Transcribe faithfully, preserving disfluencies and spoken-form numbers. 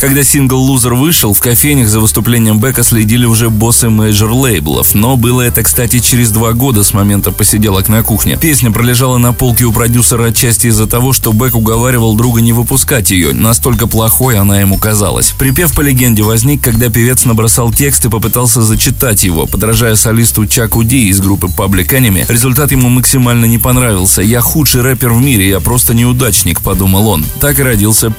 Когда сингл «Loser» вышел, в кофейнях за выступлением Бека следили уже боссы мейджор-лейблов, но было это, кстати, через два года с момента посиделок на кухне. Песня пролежала на полке у продюсера отчасти из-за того, что Бек уговаривал друга не выпускать ее, настолько плохой она ему казалась. Припев, по легенде, возник, когда певец набросал текст и попытался зачитать его, подражая солисту Чаку Ди из группы Public Enemy. Результат ему максимально не понравился. «Я худший рэпер в мире, я просто неудачник», — подумал он. Так и родился